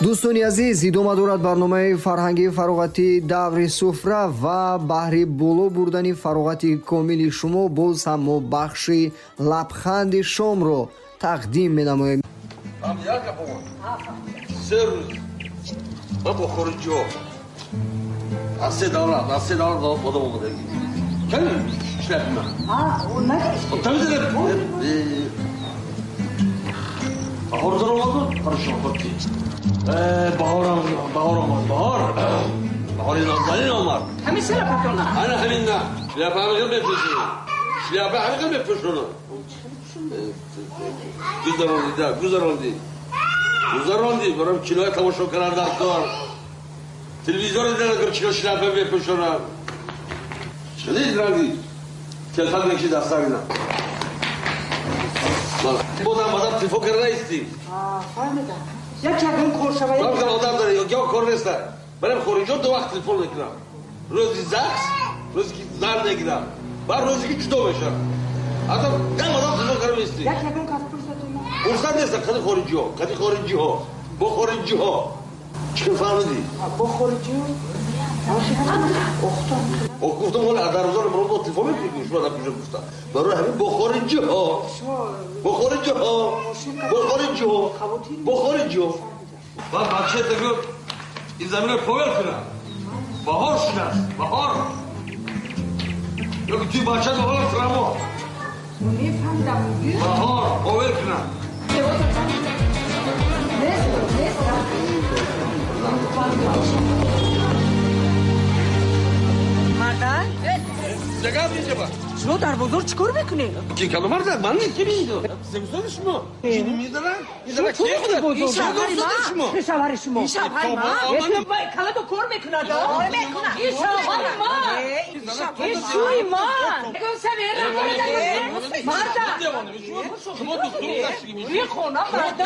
дӯстони азиз, идома дорад барномаи фарҳангии фароғати даври суфра ва баҳри боло бурдани фароғати комили шумо боз ҳам мо бахши лабханди шомро тақдим менамоем. بهاری نازنین آمد. همین چرا پتونه؟ آره همین نه. شلیاپه همین بپوشونه. شلیاپه همین بپوشونه. گذراندی. برام کینای تماشا کردن کار. تلویزیون دیدن که چیکار شلیاپه بپوشونه. چنین رنگی. تلفن میکشی دستا اینا. بودم تلفن کرده نیستی. فهمیدم. یکی اون کورشوایی. من آدم داره یا کار نیست. برام خارجی دو وقت تلفن میکنم. روزی زخم، روزی که زن نگیرم. بعد روزی که جدا بشم. حتی دم آدم تلفن کرده نیستی. یکی اون کار فرصتونه. فرصت نیست. کدی خارجی ها. با خارجی ها. چی فهمیدی؟ با خارجی ها. گفتم ولی در روزا رو با تلفن میکنی. شما در کجا گفتم. برای همین با خارجی ها. بعد بچه دیگه این زمین رو پویل کنم. بهار شده است. بهار. یا که توی بچه دوغل فرما. بهار پویل کنم. مردن؟ نگاه دیجه با. شما در بزرگ چیکار میکنی؟ کی کلو مرد من کی میدونم. زمزم شما. چی میذارن؟ شما چی بزرگ؟ این شوهر شما. این شوهر ما. کلا تو کار میکنه دا. این شوهر ما. این شوی ما. مردا. شما دکتر داشتی میگی. این خونه مردا.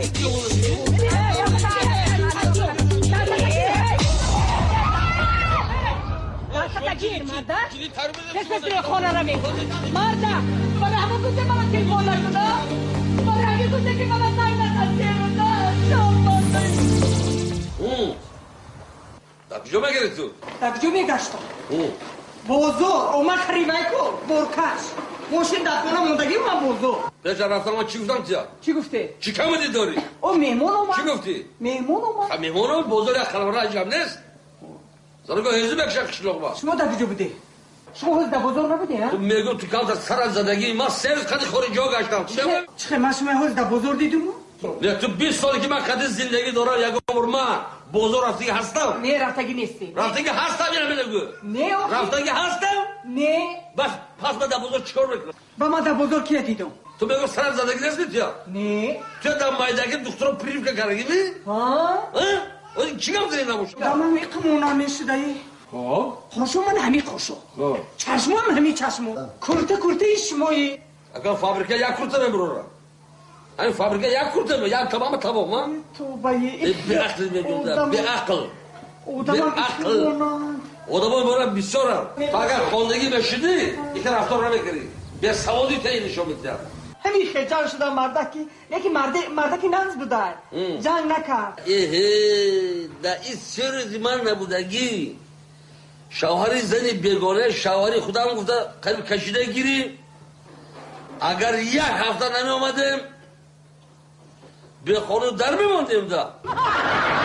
تاگیر مردا. کسی خونه را میکنه. مردا. برای همون کسی من تلفن نکنه. برای همین کسی که من زنگ نزنه. در کجا میگردی تو؟ در کجا میگشتم؟ بازار اومد خریمای کو برکش. ماشین دستمون موندگی من بازار. بچه رفتم من چی گفتم تیا؟ چی گفته؟ چی کمدی داری؟ او مهمون اومد. چی گفتی؟ مهمون اومد. مهمون اومد بازار یک خلوار عجب نیست. زنگاه هزی بکشم کشلوق با. شما در کجا بوده؟ شما هز در بازار نبوده ها؟ تو میگو تو کالت سر زدگی ما سه روز قدی خارجی ها گشتم. چه من شما هز در بازار دیدم؟ نه تو 20 سالی که من قدی زندگی دارم یک عمر من بازار رفتگی هستم. نه رفتگی نیستی. رفتگی هستم یا نمیگو؟ نه آخه. رفتگی هستم؟ نه. بس پس من در بازار چیکار میکنم؟ با من در بازار کی دیدم؟ تو میگو سر زدگی نیستی تیا؟ نه. تو در مایدگی دکتر پریف که کردی می؟ ها؟ اون چی کم زنی نموش؟ من میقمونا میشدی. خوشو من همی خوشو. چشمو هم همی چشمو. کرته شمایی. اگر فابریکه یک کرته نمیرورم. این فابریکه یک کرته می، یک تمام من. تو بایی. به عقل میگم به عقل. آدم برام بسیارم. اگر خواندگی بشدی، یک رفتار نمیکنی. به سوادی تعیین نشون میدم. همین خجال شده مردکی، یکی مردکی ناز بوده. جنگ نکرد. در این سر من نبودگی. شوهری زنی بیگانه شوهری خودم گفته قلب کشیده گیری. اگر یک هفته نمی آمدیم به خانه در میماندیم دا.